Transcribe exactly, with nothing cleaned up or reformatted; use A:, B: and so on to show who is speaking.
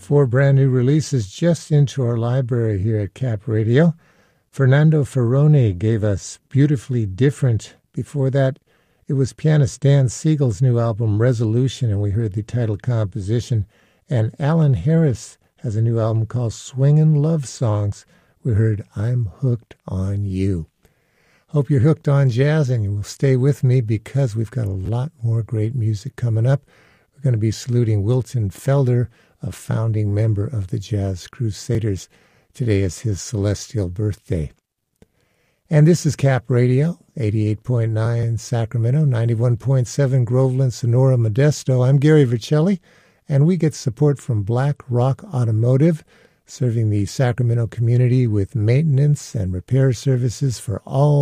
A: Four brand new releases just into our library here at Cap Radio. Fernando Ferrone gave us Beautifully Different. Before that, it was pianist Dan Siegel's new album Resolution, and we heard the title composition. And Alan Harris has a new album called Swingin' Love Songs. We heard I'm Hooked on You. Hope you're hooked on jazz, and you will stay with me because we've got a lot more great music coming up. We're going to be saluting Wilton Felder, a founding member of the Jazz Crusaders. Today is his celestial birthday. And this is Cap Radio, eighty-eight point nine Sacramento, ninety-one point seven Groveland, Sonora, Modesto. I'm Gary Vercelli, and we get support from Black Rock Automotive, serving the Sacramento community with maintenance and repair services for all